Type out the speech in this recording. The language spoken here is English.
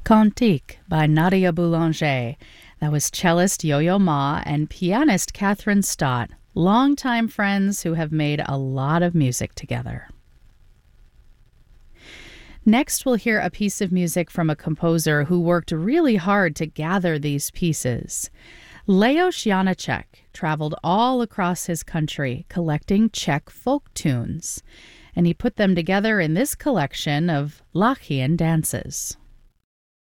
Cantique by Nadia Boulanger. That was cellist Yo-Yo Ma and pianist Catherine Stott, longtime friends who have made a lot of music together. Next, we'll hear a piece of music from a composer who worked really hard to gather these pieces. Leos Janáček traveled all across his country collecting Czech folk tunes, and he put them together in this collection of Lachian dances.